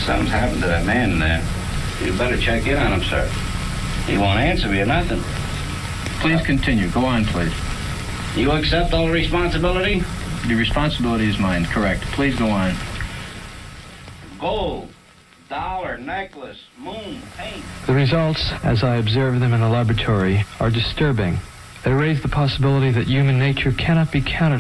Something's happened to that man there. You better check in on him, sir. He won't answer me or nothing. Please continue. Go on, please. You accept all responsibility? The responsibility is mine, correct. Please go on. Gold, dollar, necklace, moon, paint. The results, as I observe them in the laboratory, are disturbing. They raise the possibility that human nature cannot be counted